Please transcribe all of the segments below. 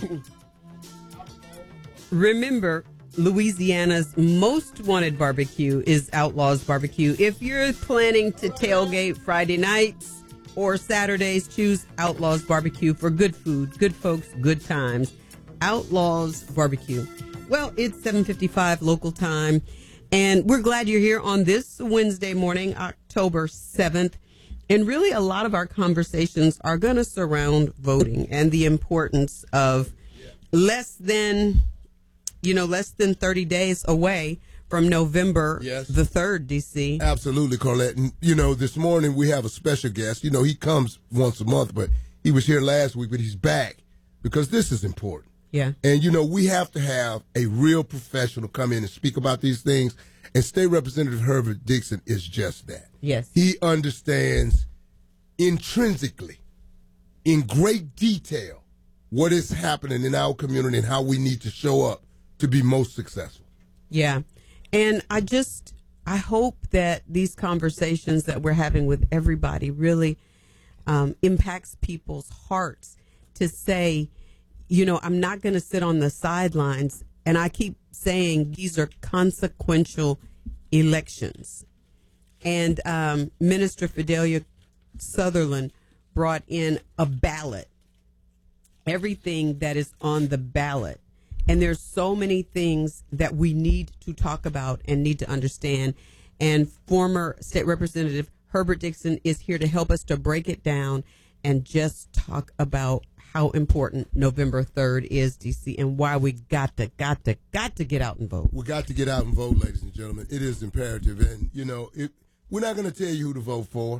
Remember, Louisiana's most wanted barbecue is Outlaws Barbecue. If you're planning to tailgate Friday nights or Saturdays, choose Outlaws Barbecue for good food, good folks, good times. Outlaws Barbecue. Well, it's 7:55 local time, and we're glad you're here on this Wednesday morning, October 7th. And really, a lot of our conversations are going to surround voting and the importance of less than 30 days away from November the 3rd, DC. Absolutely, Carlette. And, this morning we have a special guest. He comes once a month, but he was here last week, but he's back because this is important. Yeah. And, we have to have a real professional come in and speak about these things. And State Representative Herbert Dixon is just that. Yes. He understands intrinsically, in great detail, what is happening in our community and how we need to show up to be most successful. Yeah. And I hope that these conversations that we're having with everybody really impacts people's hearts to say, I'm not going to sit on the sidelines. And I keep saying these are consequential elections. And Minister Fidelia Sutherland brought in a ballot, everything that is on the ballot. And there's so many things that we need to talk about and need to understand. And former State Representative Herbert Dixon is here to help us to break it down and just talk about how important November 3rd is, DC, and why we got to get out and vote. We got to get out and vote, ladies and gentlemen. It is imperative. And, we're not going to tell you who to vote for,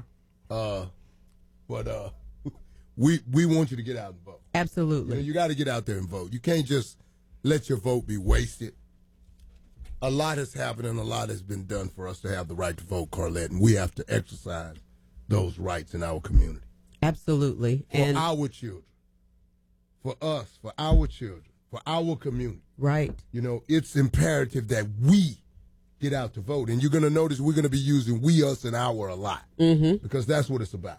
but we want you to get out and vote. Absolutely. You got to get out there and vote. You can't just let your vote be wasted. A lot has happened and a lot has been done for us to have the right to vote, Carlette, and we have to exercise those rights in our community. Absolutely. For our children, for us, for our children, for our community. Right. It's imperative that we get out to vote. And you're going to notice we're going to be using we, us, and our a lot. Mm-hmm. Because that's what it's about.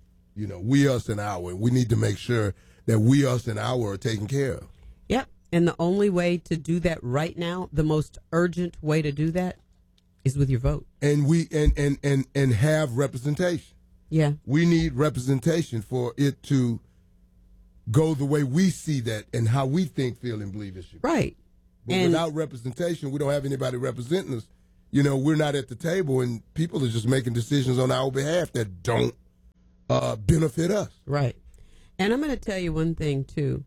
We, us, and our. And we need to make sure that we, us, and our are taken care of. Yep. And the only way to do that right now, the most urgent way to do that is with your vote. And we and have representation. Yeah. We need representation for it to go the way we see that and how we think, feel, and believe it should be. Right. But and without representation, we don't have anybody representing us. We're not at the table, and people are just making decisions on our behalf that don't benefit us. Right. And I'm going to tell you one thing, too.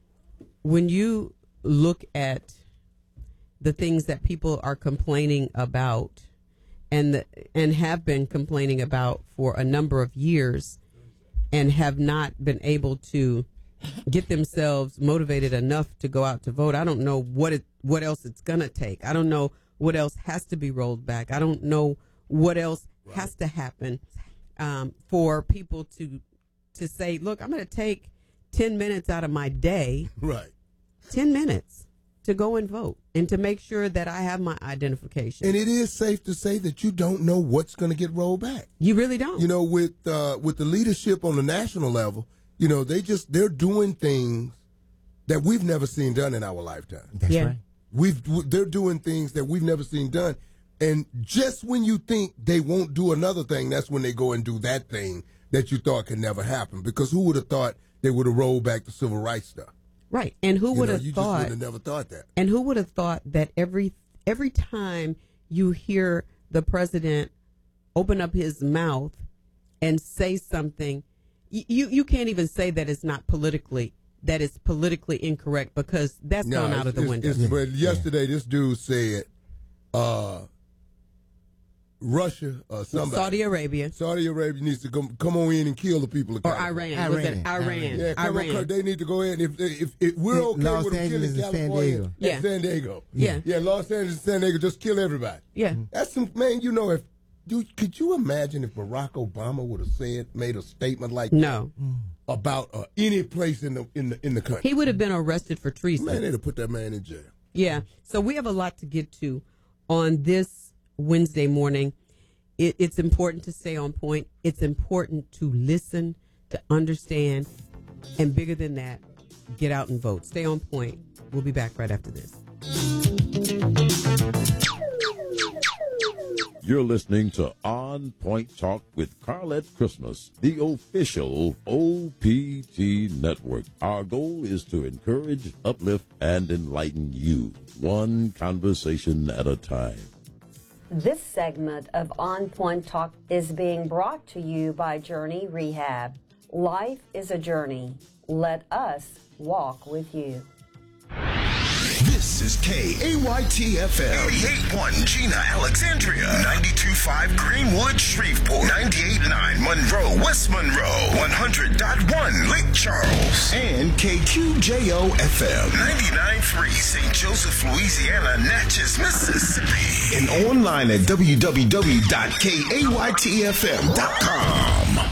When you look at the things that people are complaining about and have been complaining about for a number of years and have not been able to get themselves motivated enough to go out to vote, I don't know what else it's going to take. I don't know what else has to be rolled back. I don't know what else has to happen for people to say, look, I'm going to take 10 minutes out of my day, 10 minutes to go and vote and to make sure that I have my identification. And it is safe to say that you don't know what's going to get rolled back. You really don't. With the leadership on the national level, they're doing things that we've never seen done in our lifetime. That's right. They're doing things that we've never seen done. And just when you think they won't do another thing, that's when they go and do that thing that you thought could never happen. Because who would have thought they would have rolled back the civil rights stuff? Right. And who would have you thought? You just would have never thought that. And who would have thought that every time you hear the president open up his mouth and say something, you can't even say that it's not politically incorrect, because that's gone out of the window. But yesterday, this dude said, Russia or somebody. Saudi Arabia needs to come on in and kill the people of California. Or Iran. Yeah, Iran. They need to go in. If we're okay Los with them killing California and San Diego. Yeah. Yeah, Los Angeles and San Diego, just kill everybody. Yeah. That's some, man, could you imagine if Barack Obama would have made a statement like that about any place in the country? He would have been arrested for treason. Man, they'd have put that man in jail. Yeah. So we have a lot to get to on this Wednesday morning. It's important to stay on point. It's important to listen, to understand, and bigger than that, get out and vote. Stay on point. We'll be back right after this. You're listening to On Point Talk with Carlette Christmas, the official OPT network. Our goal is to encourage, uplift, and enlighten you, one conversation at a time. This segment of On Point Talk is being brought to you by Journey Rehab. Life is a journey. Let us walk with you. This is KAYT-FM. 88.1 Gina, Alexandria. 92.5 Greenwood, Shreveport. 98.9 Monroe, West Monroe. 100.1 Lake Charles. And KQJO-FM. 99.3 St. Joseph, Louisiana, Natchez, Mississippi. And online at www.kaytfm.com.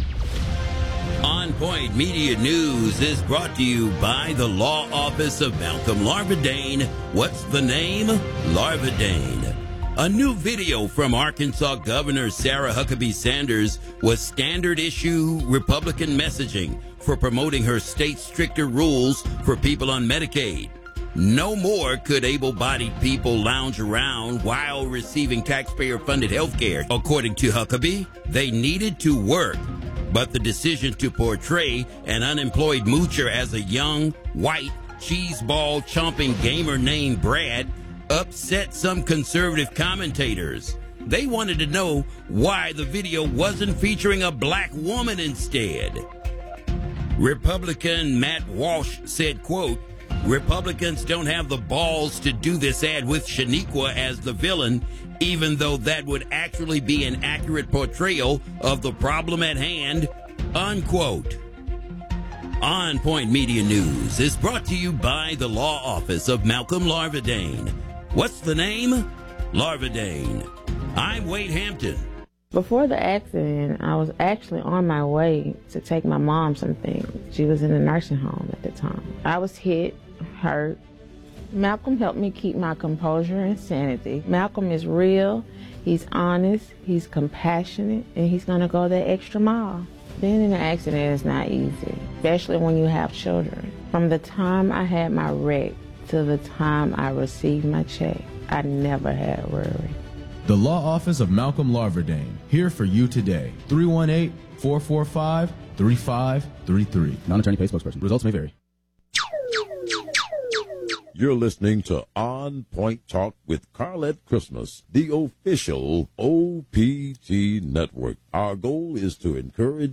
On Point Media News is brought to you by the Law Office of Malcolm Larvadain. What's the name? Larvadain. A new video from Arkansas Governor Sarah Huckabee Sanders was standard issue Republican messaging for promoting her state's stricter rules for people on Medicaid. No more could able-bodied people lounge around while receiving taxpayer-funded health care. According to Huckabee, they needed to work. But the decision to portray an unemployed moocher as a young, white, cheeseball chomping gamer named Brad upset some conservative commentators. They wanted to know why the video wasn't featuring a black woman instead. Republican Matt Walsh said, quote, Republicans don't have the balls to do this ad with Shaniqua as the villain, even though that would actually be an accurate portrayal of the problem at hand, unquote. On Point Media News is brought to you by the Law Office of Malcolm Larvadain. What's the name? Larvadain. I'm Wade Hampton. Before the accident, I was actually on my way to take my mom some things. She was in a nursing home at the time. I was hit, hurt. Malcolm helped me keep my composure and sanity. Malcolm is real, he's honest, he's compassionate, and he's going to go that extra mile. Being in an accident is not easy, especially when you have children. From the time I had my wreck to the time I received my check, I never had worry. The Law Office of Malcolm Larvadain, here for you today. 318-445-3533. Non-attorney paid spokesperson. Results may vary. You're listening to On Point Talk with Carlette Christmas, the official OPT network. Our goal is to encourage,